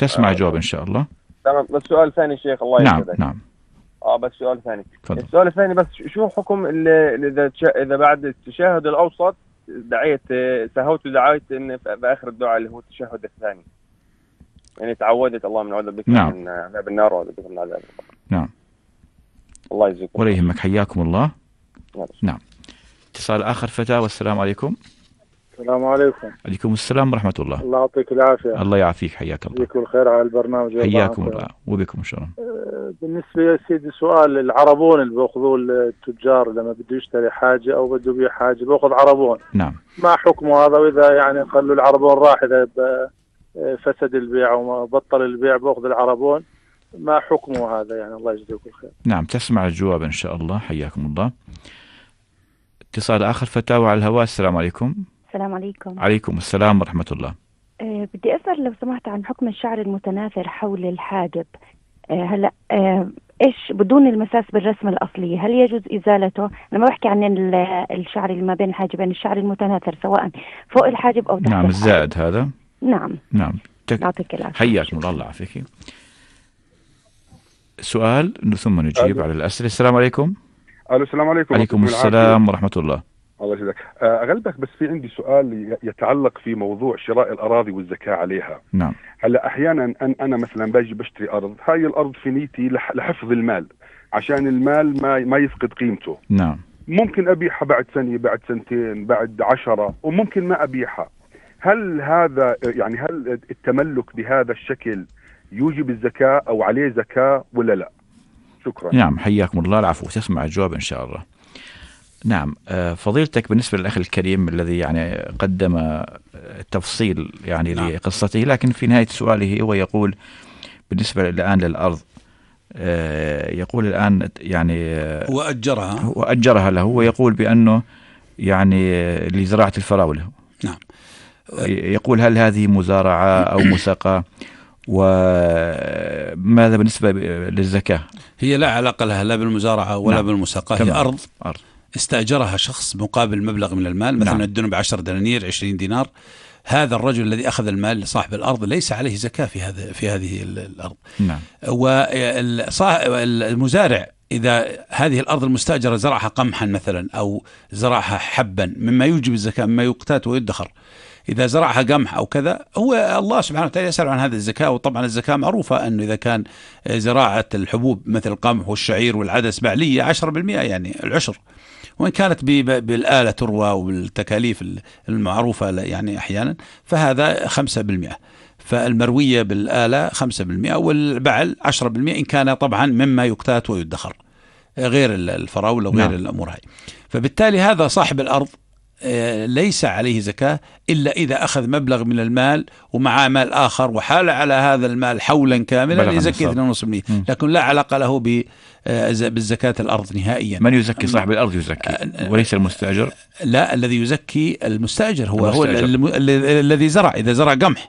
تسمع الجواب إن شاء الله. تمام. بس سؤال ثاني شيخ، الله نعم يسعدك. نعم. بس سؤال ثاني. تفضل. السؤال الثاني بس، شو حكم إذا بعد التشهد الأوسط دعيت سهوت ودعيت إن بآخر الدعاء اللي هو التشهد الثاني، يعني تعودت اللهم نعوذ بك نعم. من عذاب النار وأعوذ بك من عذاب القبر. نعم. الله يجزيكم. ولا يهمك، حياكم الله. نعم. نعم. اتصال آخر فتاة. والسلام عليكم. السلام عليكم. عليكم السلام ورحمة الله. الله يعطيك العافية. الله يعافيك، حياك الله. يجزيكم الخير على البرنامج. حياكم الله وبكم إن شاء الله. بالنسبة يا سيدي سؤال، العربون اللي بيأخذوه التجار لما بده يشتري حاجة أو بده يبيع حاجة بيأخذ عربون. نعم. ما حكمه هذا؟ وإذا يعني خلوا العربون راح، إذا فسد البيع وما بطل البيع بأخذ العربون، ما حكمه هذا يعني؟ الله يجزيكم الخير. نعم، تسمع الجواب إن شاء الله. حياكم الله. اتصال آخر فتاوى على الهواء. السلام عليكم. السلام عليكم. عليكم السلام ورحمة الله. بدي أسأل لو سمحت عن حكم الشعر المتناثر حول الحاجب. هلا إيش بدون المساس بالرسمة الأصلية، هل يجوز إزالته؟ أنا ما بحكي عن الشعر اللي ما بين الحاجبين، الشعر المتناثر سواء فوق الحاجب أو تحت. نعم، الزائد هذا. نعم. نعم. يعطيك العافية. حياكم الله. الله يعافيك. سؤال ثم نجيب على الأسئلة. السلام عليكم. السلام عليكم. عليكم السلام ورحمة الله. الله يجزاك. أغلبك، بس في عندي سؤال يتعلق في موضوع شراء الأراضي والزكاة عليها. نعم. هلا أحيانا أنا مثلا باجي بشتري أرض، هاي الأرض في نيتي لحفظ المال، عشان المال ما يفقد قيمته. نعم. ممكن أبيعها بعد سنة، بعد سنتين، بعد 10، وممكن ما أبيعها. هل هذا يعني هل التملك بهذا الشكل يوجب الزكاة أو عليه زكاة ولا لا؟ شكرا. نعم، حياكم الله. العفو، تسمع الجواب إن شاء الله. نعم. فضيلتك بالنسبة للأخ الكريم الذي يعني قدم التفصيل يعني نعم. لقصته، لكن في نهاية سؤاله هو يقول بالنسبة الآن للأرض، يقول الآن يعني هو أجرها له، ويقول بأنه يعني لزراعة الفراولة. نعم. يقول هل هذه مزارعة أو مساقة؟ وماذا بالنسبة للزكاة؟ هي لا علاقة لها لا بالمزارعة ولا نعم. بالمساقة. هي أرض أرض استأجرها شخص مقابل مبلغ من المال، مثلا نعم. الدنيا ب10 دنانير 20 دينار. هذا الرجل الذي أخذ المال صاحب الأرض ليس عليه زكاة في هذه الأرض. نعم. والمزارع إذا هذه الأرض المستأجرة زرعها قمحا مثلا أو زرعها حبا مما يوجب الزكاة، مما يقتات ويدخر، إذا زرعها قمح أو كذا، هو الله سبحانه وتعالى يسأل عن هذه الزكاة. وطبعا الزكاة معروفة أنه إذا كان زراعة الحبوب مثل القمح والشعير والعدس بعلية 10%، يعني العشر، وإن كانت بالآلة تروى وبالتكاليف المعروفة يعني أحيانا فهذا 5%. فالمروية بالآلة 5% والبعل 10%، إن كان طبعا مما يقتات ويدخر غير الفراولة وغير نعم. الأمور هاي. فبالتالي هذا صاحب الأرض ليس عليه زكاة إلا إذا أخذ مبلغ من المال ومعه مال آخر وحال على هذا المال حولا كاملا يزكي 2.5%، لكن لا علاقة له بالزكاة الأرض نهائيا. من يزكي؟ صاحب الأرض يزكي وليس المستأجر. لا، الذي يزكي المستأجر هو الذي زرع. إذا زرع قمح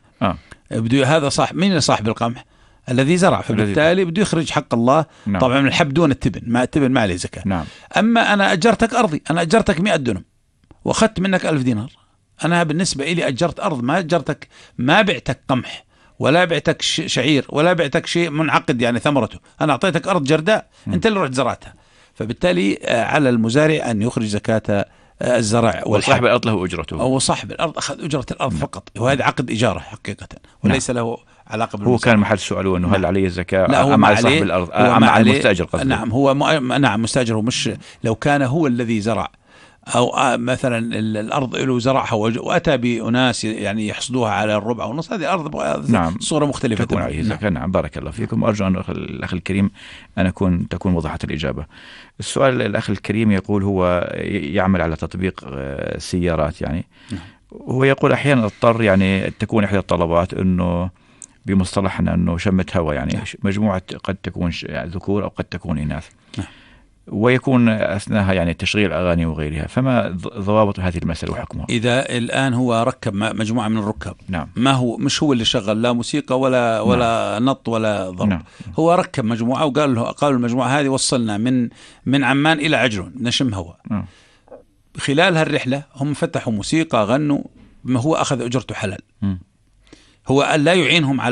هذا صاحب. مين صاحب القمح؟ الذي زرع. فبالتالي بده يخرج حق الله. نعم. طبعا من الحب دون التبن ما عليه زكاة. نعم. أما أنا أجرتك أرضي، أنا أجرتك 100 دنم وأخذت منك 1000 دينار، أنا بالنسبة إلي أجرت أرض، ما أجرتك، ما بعتك قمح ولا بعتك شعير ولا بعتك شيء منعقد يعني ثمرته، أنا أعطيتك أرض جرداء أنت اللي رحت زرعتها. فبالتالي على المزارع أن يخرج زكاة الزرع. وصاحب الأرض له أجرته، أو صاحب الأرض أخذ أجرة الأرض فقط، وهذا عقد إجارة حقيقة وليس له علاقة بالمزارع. هو كان محل سؤاله أنه هل عليه زكاة؟ لا، هو أم على صاحب الأرض أم على المستأجر قصدي. نعم، هو نعم مستأجر. مش لو كان هو الذي زرع أو مثلا الأرض له زرعها وأتى بأناس يعني يحصدوها على الربع ونص، هذه أرض. نعم. صورة مختلفة تكون عليه زكاة. نعم. بارك الله فيكم. وأرجو أن الأخ الكريم تكون وضحت الإجابة. السؤال الأخ الكريم يقول هو يعمل على تطبيق سيارات يعني. هو يقول أحيانا اضطر يعني تكون إحدى الطلبات أنه بمصطلحنا أنه شمة هواء يعني مجموعة قد تكون ذكور أو قد تكون إناث، ويكون أثناءها يعني تشغيل أغاني وغيرها. فما ضوابط هذه المسألة وحكمها؟ إذا الآن هو ركب مجموعة من الركاب، نعم. ما هو مش هو اللي شغل لا موسيقى ولا نط ولا ضرب. نعم. هو ركب مجموعة قالوا المجموعة هذه وصلنا من عمان إلى عجلون نشم هواء. نعم. خلال هالرحلة هم فتحوا موسيقى غنوا، ما هو أخذ أجرته حلال. هو لا يعينهم على